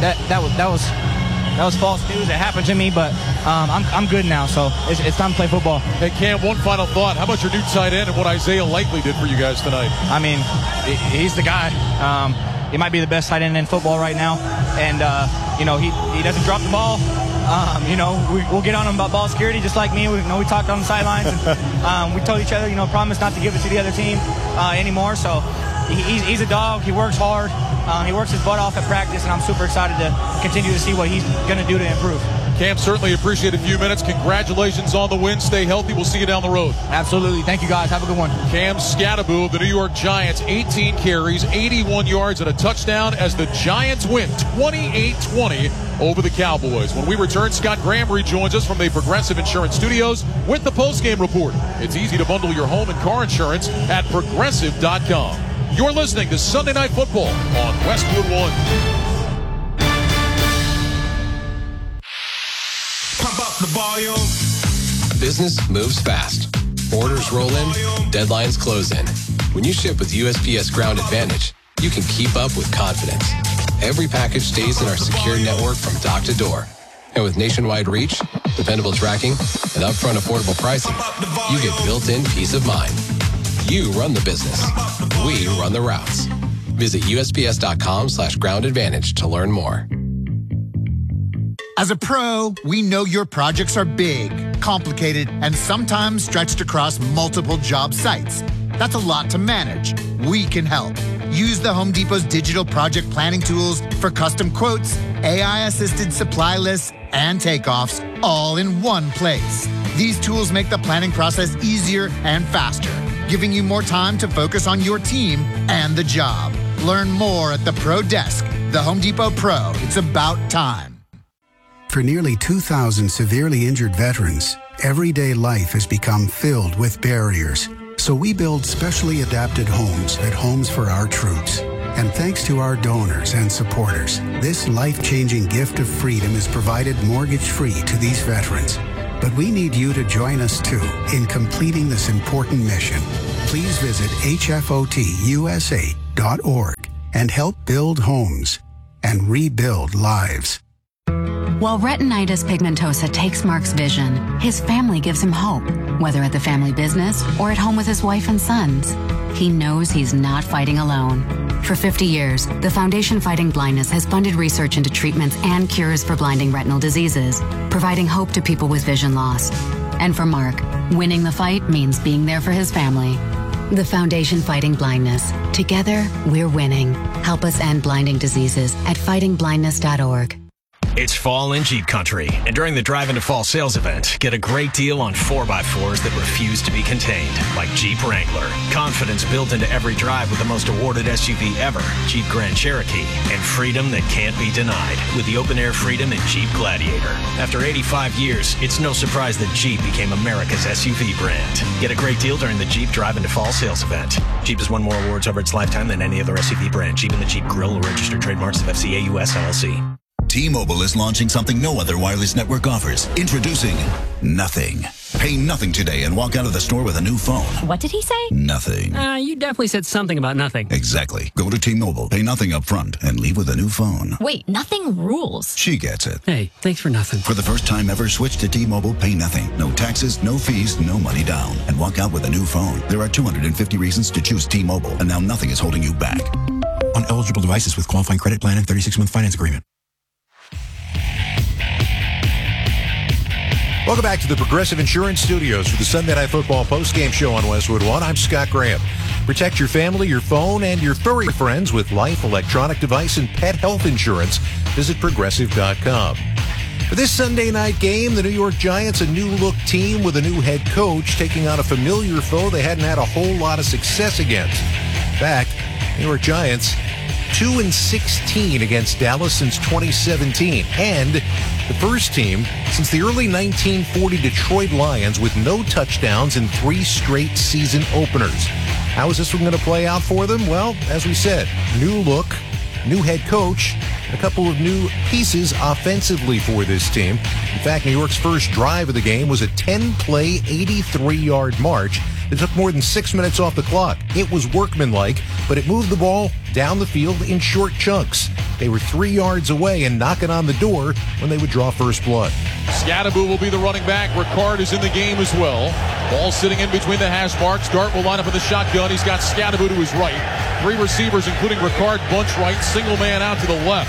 That was false news. It happened to me, but I'm good now, so it's time to play football. Hey, Cam, one final thought. How about your new tight end and what Isaiah Likely did for you guys tonight? I mean, he's the guy. He might be the best tight end in football right now, and he doesn't drop the ball. We'll get on him about ball security just like me. We talked on the sidelines, and we told each other, promise not to give it to the other team anymore. So he's a dog. He works hard. He works his butt off at practice, and I'm super excited to continue to see what he's going to do to improve. Cam, certainly appreciate a few minutes. Congratulations on the win. Stay healthy. We'll see you down the road. Absolutely. Thank you, guys. Have a good one. Cam Skattebo of the New York Giants, 18 carries, 81 yards, and a touchdown as the Giants win 28-20 over the Cowboys. When we return, Scott Graham rejoins us from the Progressive Insurance Studios with the postgame report. It's easy to bundle your home and car insurance at Progressive.com. You're listening to Sunday Night Football on Westwood One. Pump up the volume. Business moves fast. Orders roll in, deadlines close in. When you ship with USPS Ground Advantage, you can keep up with confidence. Every package stays in our secure network from dock to door. And with nationwide reach, dependable tracking, and upfront affordable pricing, you get built-in peace of mind. You run the business. We run the routes. Visit USPS.com/Ground Advantage to learn more. As a pro, we know your projects are big, complicated, and sometimes stretched across multiple job sites. That's a lot to manage. We can help. Use the Home Depot's digital project planning tools for custom quotes, AI-assisted supply lists, and takeoffs all in one place. These tools make the planning process easier and faster, giving you more time to focus on your team and the job. Learn more at the Pro Desk. The Home Depot Pro. It's about time. For nearly 2,000 severely injured veterans, everyday life has become filled with barriers. So we build specially adapted homes at Homes for Our Troops. And thanks to our donors and supporters, this life-changing gift of freedom is provided mortgage-free to these veterans. But we need you to join us, too, in completing this important mission. Please visit hfotusa.org and help build homes and rebuild lives. While retinitis pigmentosa takes Mark's vision, his family gives him hope, whether at the family business or at home with his wife and sons. He knows he's not fighting alone. For 50 years, the Foundation Fighting Blindness has funded research into treatments and cures for blinding retinal diseases, providing hope to people with vision loss. And for Mark, winning the fight means being there for his family. The Foundation Fighting Blindness. Together, we're winning. Help us end blinding diseases at fightingblindness.org. It's fall in Jeep country, and during the Drive into Fall sales event, get a great deal on 4x4s that refuse to be contained, like Jeep Wrangler. Confidence built into every drive with the most awarded SUV ever, Jeep Grand Cherokee, and freedom that can't be denied with the open-air freedom in Jeep Gladiator. After 85 years, it's no surprise that Jeep became America's SUV brand. Get a great deal during the Jeep Drive into Fall sales event. Jeep has won more awards over its lifetime than any other SUV brand. Jeep and the Jeep Grill are registered trademarks of FCA US LLC. T-Mobile is launching something no other wireless network offers. Introducing Nothing. Pay nothing today and walk out of the store with a new phone. What did he say? Nothing. You definitely said something about nothing. Exactly. Go to T-Mobile, pay nothing up front, and leave with a new phone. Wait, nothing rules. She gets it. Hey, thanks for nothing. For the first time ever, switch to T-Mobile, pay nothing. No taxes, no fees, no money down. And walk out with a new phone. There are 250 reasons to choose T-Mobile, and now nothing is holding you back. On eligible devices with qualifying credit plan and 36-month finance agreement. Welcome back to the Progressive Insurance Studios for the Sunday Night Football postgame show on Westwood One. I'm Scott Graham. Protect your family, your phone, and your furry friends with life, electronic device, and pet health insurance. Visit Progressive.com. For this Sunday night game, the New York Giants, a new-look team with a new head coach, taking on a familiar foe they hadn't had a whole lot of success against. In fact, New York Giants 2-16 against Dallas since 2017, and the first team since the early 1940 Detroit Lions with no touchdowns in 3 straight season openers. How is this one going to play out for them? Well, as we said, new look, new head coach, a couple of new pieces offensively for this team. In fact, New York's first drive of the game was a 10-play, 83-yard march that took more than 6 minutes off the clock. It was workmanlike, but it moved the ball down the field in short chunks. They were 3 yards away and knocking on the door when they would draw first blood. Scadaboo will be the running back. Ricard is in the game as well. Ball sitting in between the hash marks. Dart will line up in the shotgun. He's got Scadaboo to his right. 3 receivers, including Ricard, bunch right. Single man out to the left.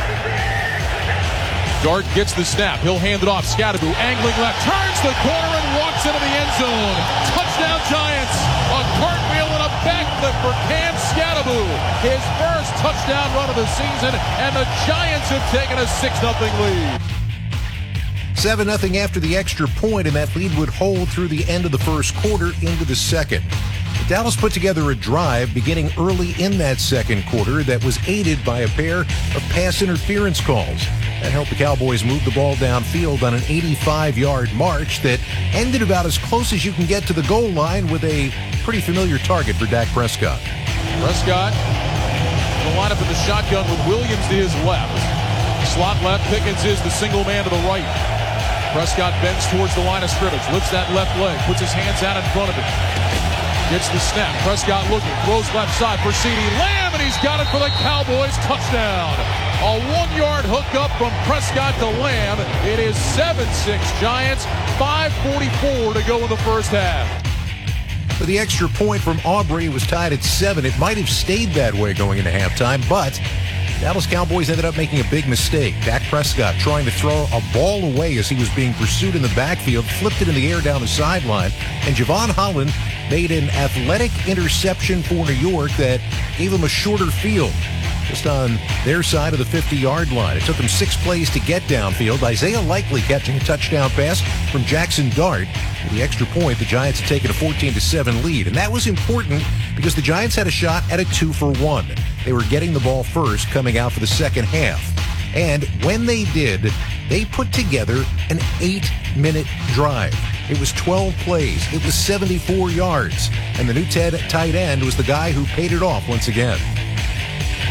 Dart gets the snap. He'll hand it off. Scadaboo angling left. Turns the corner and walks into the end zone. Touchdown Giants. A cartwheel and a backflip for Cam Scadaboo. His first touchdown run of the season, and the Giants have taken a 6-0 lead. 7-0 after the extra point, and that lead would hold through the end of the first quarter into the second. Dallas put together a drive beginning early in that second quarter that was aided by a pair of pass interference calls. That helped the Cowboys move the ball downfield on an 85-yard march that ended about as close as you can get to the goal line with a pretty familiar target for Dak Prescott. Prescott will line up in the shotgun with Williams to his left. Slot left, Pickens is the single man to the right. Prescott bends towards the line of scrimmage, lifts that left leg, puts his hands out in front of it. Gets the snap. Prescott looking, throws left side for CeeDee Lamb, and he's got it for the Cowboys. Touchdown. A 1-yard hookup from Prescott to Lamb. It is 7-6 Giants, 5:44 to go in the first half. For the extra point from Aubrey, it was tied at 7. It might have stayed that way going into halftime, but Dallas Cowboys ended up making a big mistake. Dak Prescott trying to throw a ball away as he was being pursued in the backfield, flipped it in the air down the sideline, and Javon Holland made an athletic interception for New York that gave him a shorter field, just on their side of the 50-yard line. It took them 6 plays to get downfield. Isaiah Likely catching a touchdown pass from Jackson Dart. With the extra point, the Giants had taken a 14-7 lead, and that was important because the Giants had a shot at a 2-for-1. They were getting the ball first coming out for the second half. And when they did, they put together an 8-minute drive. It was 12 plays. It was 74 yards. And the new tight end was the guy who paid it off once again.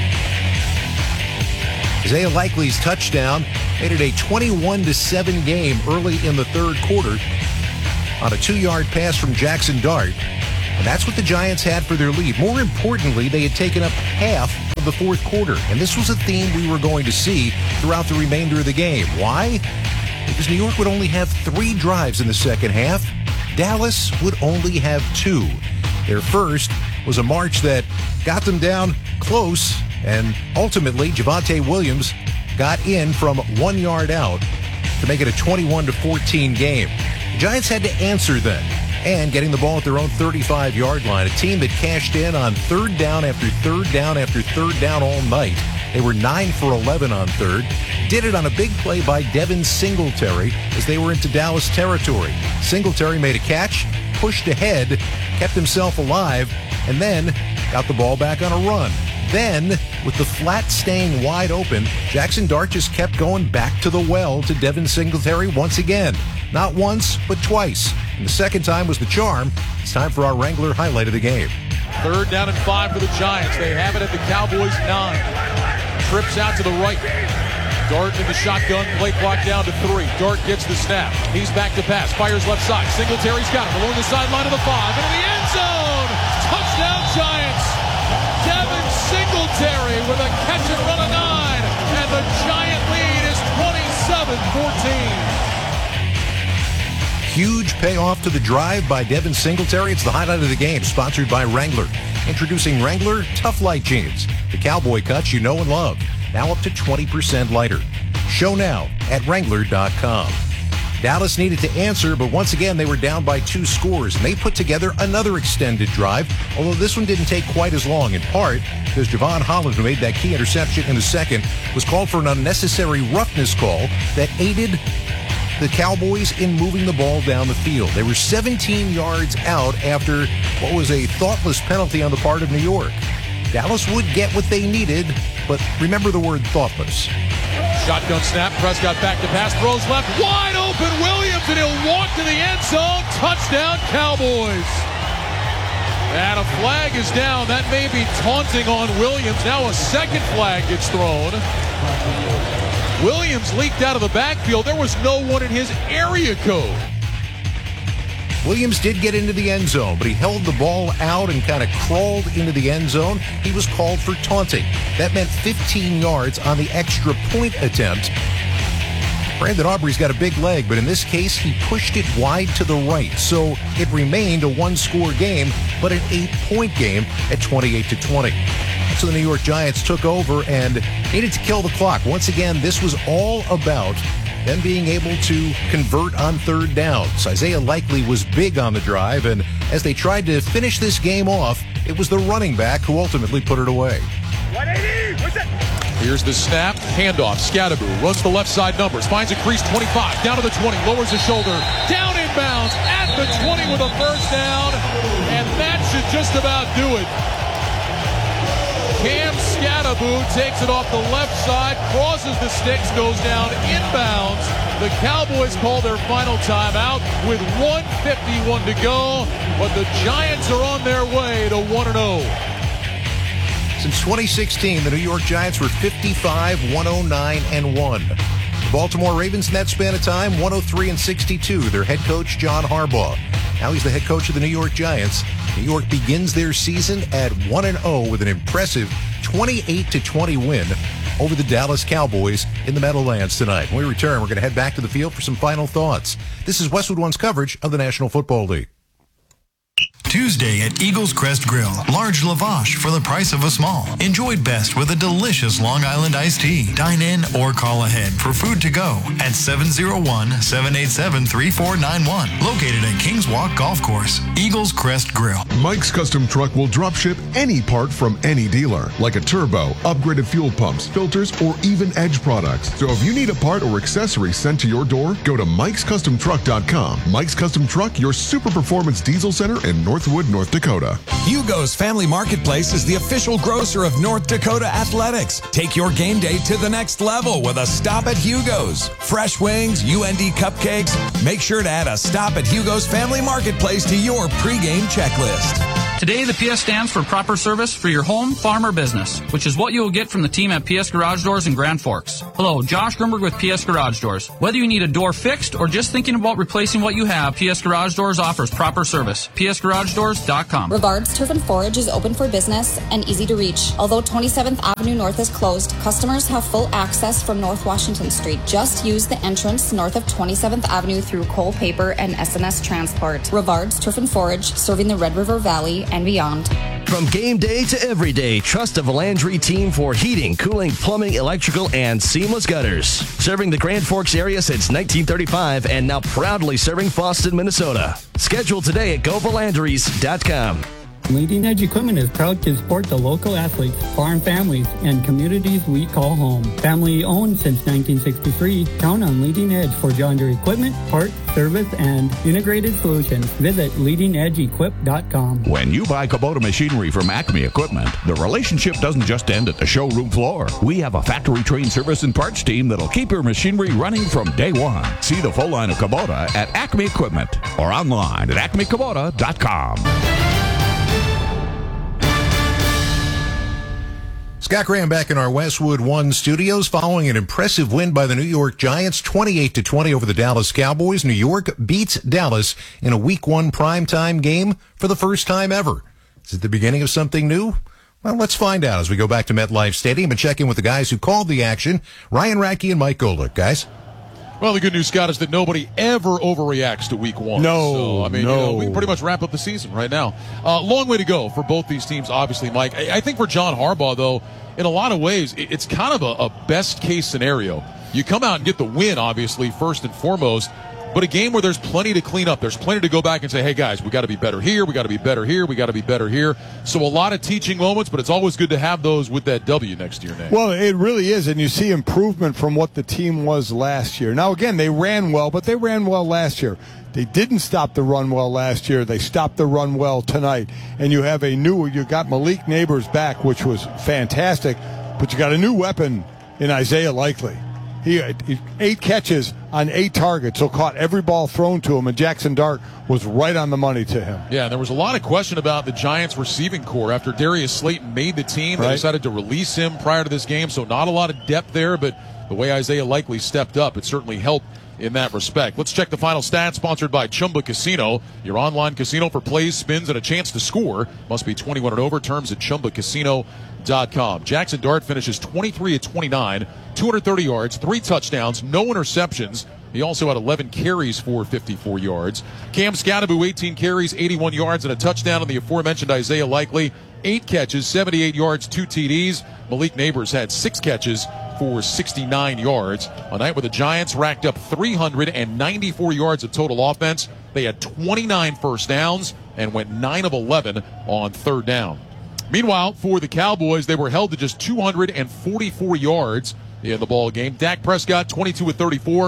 Isaiah Likely's touchdown made it a 21-7 game early in the third quarter on a 2-yard pass from Jackson Dart. And that's what the Giants had for their lead. More importantly, they had taken up half of the fourth quarter. And this was a theme we were going to see throughout the remainder of the game. Why? Because New York would only have 3 drives in the second half. Dallas would only have 2. Their first was a march that got them down close, and ultimately Javonte Williams got in from 1 yard out to make it a 21-14 game. The Giants had to answer then, and getting the ball at their own 35-yard line, a team that cashed in on third down after third down after third down all night. They were 9 for 11 on third. Did it on a big play by Devin Singletary as they were into Dallas territory. Singletary made a catch, pushed ahead, kept himself alive, and then got the ball back on a run. Then, with the flat staying wide open, Jackson Dart just kept going back to the well to Devin Singletary once again. Not once, but twice. And the second time was the charm. It's time for our Wrangler highlight of the game. 3rd down and 5 for the Giants. They have it at the Cowboys' 9. Trips out to the right. Dart in the shotgun. Play clock down to 3. Dart gets the snap. He's back to pass. Fires left side. Singletary's got him along the sideline of the 5. Into the end zone. Touchdown Giants. Devin Singletary with a catch and run of 9. And the Giant lead is 27-14. Huge payoff to the drive by Devin Singletary. It's the highlight of the game, sponsored by Wrangler. Introducing Wrangler Tough Light Jeans, the cowboy cuts you know and love. Now up to 20% lighter. Show now at Wrangler.com. Dallas needed to answer, but once again, they were down by 2 scores, and they put together another extended drive, although this one didn't take quite as long, in part because Javon Holland, who made that key interception in the second, was called for an unnecessary roughness call that aided the Cowboys in moving the ball down the field. They were 17 yards out after what was a thoughtless penalty on the part of New York. Dallas would get what they needed, but remember the word thoughtless. Shotgun snap. Prescott back to pass. Throws left. Wide open Williams, and he'll walk to the end zone. Touchdown Cowboys. And a flag is down. That may be taunting on Williams. Now a second flag gets thrown. Williams leaked out of the backfield. There was no one in his area code. Williams did get into the end zone, but he held the ball out and kind of crawled into the end zone. He was called for taunting. That meant 15 yards on the extra point attempt. Brandon Aubrey's got a big leg, but in this case, he pushed it wide to the right. So it remained a 1-score game, but an 8-point game at 28-20. So the New York Giants took over and needed to kill the clock. Once again, this was all about them being able to convert on third down. So Isaiah Likely was big on the drive, and as they tried to finish this game off, it was the running back who ultimately put it away. 180. What's that? Here's the snap. Handoff. Scadaboo runs the left side numbers. Finds a crease 25. Down to the 20. Lowers his shoulder. Down inbounds at the 20 with a first down. And that should just about do it. Cam Scadaboo takes it off the left side, crosses the sticks, goes down inbounds. The Cowboys call their final timeout with 1:51 to go, but the Giants are on their way to 1-0. Since 2016, the New York Giants were 55-109-1. The Baltimore Ravens in that span of time, 103-62. Their head coach, John Harbaugh. Now he's the head coach of the New York Giants. New York begins their season at 1-0 with an impressive 28-20 win over the Dallas Cowboys in the Meadowlands tonight. When we return, we're going to head back to the field for some final thoughts. This is Westwood One's coverage of the National Football League. Tuesday at Eagles Crest Grill. Large lavash for the price of a small. Enjoyed best with a delicious Long Island iced tea. Dine in or call ahead for food to go at 701-787-3491. Located at Kings Walk Golf Course. Eagles Crest Grill. Mike's Custom Truck will drop ship any part from any dealer, like a turbo, upgraded fuel pumps, filters, or even Edge products. So if you need a part or accessory sent to your door, go to Mike'sCustomTruck.com. Mike's Custom Truck, your super performance diesel center in Northwood, North Dakota. Hugo's Family Marketplace is the official grocer of North Dakota Athletics. Take your game day to the next level with a stop at Hugo's. Fresh wings, UND cupcakes. Make sure to add a stop at Hugo's Family Marketplace to your pregame checklist. Today, the PS stands for proper service for your home, farm, or business, which is what you will get from the team at PS Garage Doors in Grand Forks. Hello, Josh Grimberg with PS Garage Doors. Whether you need a door fixed or just thinking about replacing what you have, PS Garage Doors offers proper service. PSGarageDoors.com. Rivard's Turf and Forage is open for business and easy to reach. Although 27th Avenue North is closed, customers have full access from North Washington Street. Just use the entrance north of 27th Avenue through Cole Paper and SNS Transport. Rivard's Turf and Forage, serving the Red River Valley and beyond. From game day to every day, trust the Valandry team for heating, cooling, plumbing, electrical, and seamless gutters. Serving the Grand Forks area since 1935 and now proudly serving Boston, Minnesota. Schedule today at GoValandrys.com. Leading Edge Equipment is proud to support the local athletes, farm families, and communities we call home. Family owned since 1963, count on Leading Edge for John Deere equipment, parts, service, and integrated solutions. Visit leadingedgeequip.com. When you buy Kubota machinery from Acme Equipment, the relationship doesn't just end at the showroom floor. We have a factory-trained service and parts team that'll keep your machinery running from day one. See the full line of Kubota at Acme Equipment or online at acmekubota.com. Scott Graham back in our Westwood One studios following an impressive win by the New York Giants, 28-20 over the Dallas Cowboys. New York beats Dallas in a Week 1 primetime game for the first time ever. Is it the beginning of something new? Well, let's find out as we go back to MetLife Stadium and check in with the guys who called the action, Ryan Radke and Mike Golick. Guys? Well, the good news, Scott, is that nobody ever overreacts to Week 1. No, so, we can pretty much wrap up the season right now. Long way to go for both these teams, obviously, Mike. I think for John Harbaugh, though, in a lot of ways, it's kind of a best-case scenario. You come out and get the win, obviously, first and foremost, but a game where there's plenty to clean up. There's plenty to go back and say, hey, guys, we got to be better here, we got to be better here, we got to be better here. So a lot of teaching moments, but it's always good to have those with that W next to your name. Well, it really is, and you see improvement from what the team was last year. Now, again, they ran well, but they ran well last year. They didn't stop the run well last year. They stopped the run well tonight. And you have you got Malik Neighbors back, which was fantastic, but you got a new weapon in Isaiah Likely. He had 8 catches on 8 targets, so caught every ball thrown to him, and Jackson Dart was right on the money to him. Yeah, and there was a lot of question about the Giants' receiving core. After Darius Slayton made the team, they decided to release him prior to this game, so not a lot of depth there, but the way Isaiah Likely stepped up, it certainly helped in that respect. Let's check the final stats, sponsored by Chumba Casino, your online casino for plays, spins, and a chance to score. Must be 21 and over. Terms at ChumbaCasino.com. Jackson Dart finishes 23-29, 230 yards, 3 touchdowns, no interceptions. He also had 11 carries for 54 yards. Cam Scatterbu, 18 carries, 81 yards, and a touchdown on the aforementioned Isaiah Likely. 8 catches, 78 yards, 2 TDs. Malik Neighbors had 6 catches for 69 yards. A night where the Giants racked up 394 yards of total offense. They had 29 first downs and went 9 of 11 on third down. Meanwhile, for the Cowboys, they were held to just 244 yards in the ball game. Dak Prescott, 22 of 34,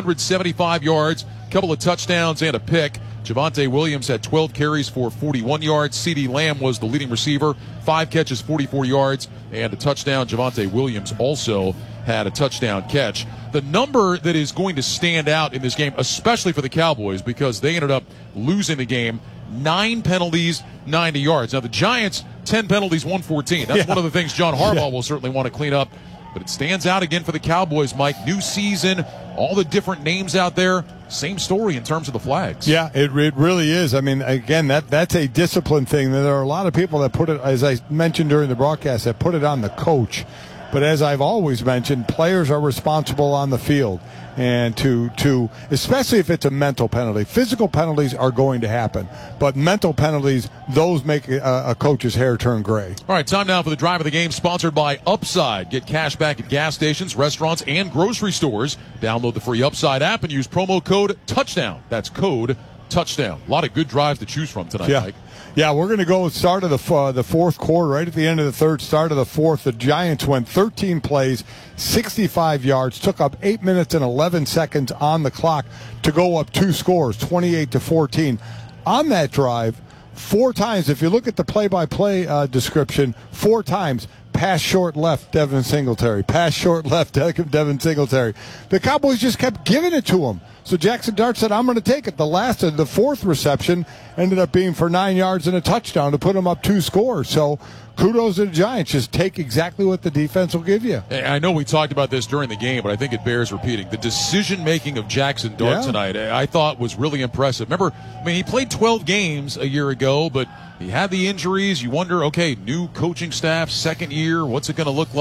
175 yards, a couple of touchdowns and a pick. Javonte Williams had 12 carries for 41 yards. CeeDee Lamb was the leading receiver, 5 catches, 44 yards, and a touchdown. Javonte Williams also had a touchdown catch. The number that is going to stand out in this game, especially for the Cowboys, because they ended up losing the game, 9 penalties, 90 yards. Now, the Giants, 10 penalties, 114. That's one of the things John Harbaugh will certainly want to clean up. But it stands out again for the Cowboys, Mike. New season, all the different names out there. Same story in terms of the flags. Yeah, it really is. I mean, again, that's a discipline thing. There are a lot of people that put it, as I mentioned during the broadcast, that put it on the coach. But as I've always mentioned, players are responsible on the field. And to especially if it's a mental penalty. Physical penalties are going to happen. But mental penalties, those make a coach's hair turn gray. All right, time now for the drive of the game, sponsored by Upside. Get cash back at gas stations, restaurants, and grocery stores. Download the free Upside app and use promo code TOUCHDOWN. That's code TOUCHDOWN. A lot of good drives to choose from tonight, Mike. Yeah, we're going to go with start of the fourth quarter, right at the end of the third, start of the fourth. The Giants went 13 plays, 65 yards, took up 8 minutes and 11 seconds on the clock to go up 2 scores, 28-14. On that drive, 4 times, if you look at the play-by-play description, 4 times, pass short left, Devin Singletary. Pass short left, Devin Singletary. The Cowboys just kept giving it to him. So Jackson Dart said, I'm going to take it. The fourth reception ended up being for 9 yards and a touchdown to put him up 2 scores. So kudos to the Giants. Just take exactly what the defense will give you. I know we talked about this during the game, but I think it bears repeating. The decision-making of Jackson Dart tonight, I thought, was really impressive. Remember, he played 12 games a year ago, but he had the injuries. You wonder, okay, new coaching staff, second year, what's it going to look like?